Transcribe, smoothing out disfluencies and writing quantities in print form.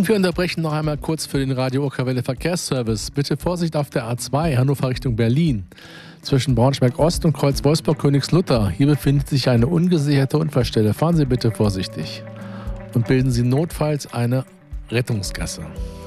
Und wir unterbrechen noch einmal kurz für den Radio Okerwelle Verkehrsservice. Bitte Vorsicht auf der A2 Hannover Richtung Berlin. Zwischen Braunschweig-Ost und Kreuz Wolfsburg-Königslutter. Hier befindet sich eine ungesicherte Unfallstelle. Fahren Sie bitte vorsichtig und bilden Sie notfalls eine Rettungsgasse.